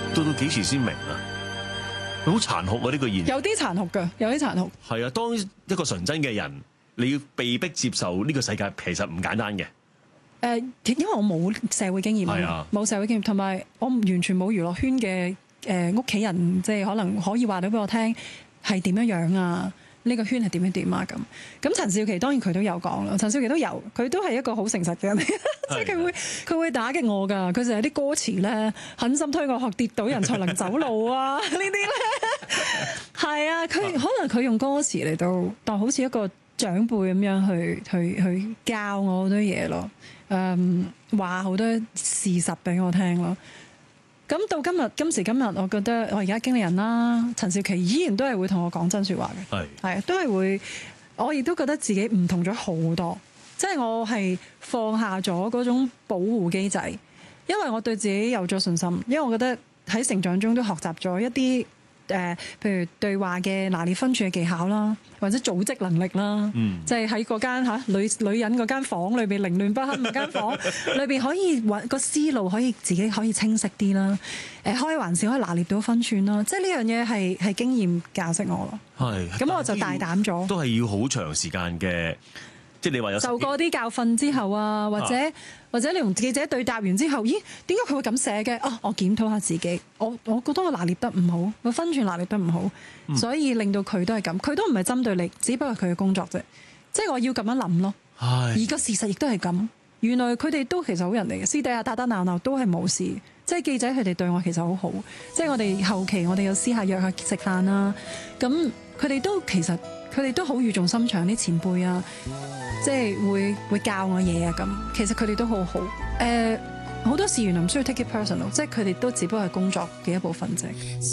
到幾時先明啊？好殘酷啊！呢個現有啲殘酷㗎，有啲殘酷。 係啊，當一個純真嘅人，你要被逼接受呢個世界，其實唔簡單嘅。 因為我冇社會經驗係啊， 冇社會經驗，同埋我完全冇娛樂圈嘅屋企人，即係可能可以話到俾我聽係點樣樣啊？呢個圈係點樣點啊？咁陳少琪當然佢都有講啦，陳少琪都有，佢都係一個好誠實嘅人，即係佢會打擊我㗎，佢就有啲歌詞咧，狠心推我學跌倒人才能走路啊，呢啲咧係啊，佢可能佢用歌詞嚟到當好似一個長輩咁樣去教我好多嘢咯，話好多事實俾我聽咯。咁到今時今日，我覺得我而家經理人啦，陳少琪依然都係會同我講真説話嘅，係都係會。我亦都覺得自己唔同咗好多，即係我係放下咗嗰種保護機制，因為我對自己有咗信心，因為我覺得喺成長中都學習咗一啲譬如對話嘅拿捏分寸嘅技巧啦，或者組織能力啦，即係喺嗰間女人嗰間房裏邊凌亂不堪嗰間房裏邊，可以揾個思路，自己可以清晰啲啦。開玩笑可以拿捏到分寸啦，即係呢樣嘢係經驗教識我咯。係，咁我就大膽咗。都係要好長時間嘅，即係你話有受過啲教訓之後啊，或者你同記者對答完之後，咦？點解佢會咁寫嘅？我檢討下自己，我覺得我拿捏得唔好，個分寸拿捏得唔好，所以令到佢都係咁。佢都唔係針對你，只不過佢嘅工作啫。即係我要咁樣諗咯。而個事實亦都係咁。原來佢哋都其實好人嚟嘅，私底下打打鬧鬧都係冇事。即係記者佢哋對我其實好好。即係我哋後期我哋有私下約佢食飯啦。咁佢哋都好語重心長，啲前輩啊，即係會教我嘢啊咁。其實佢哋都好好。好多事原來唔需要 take it personal，即係佢哋都只不過係工作嘅一部分啫。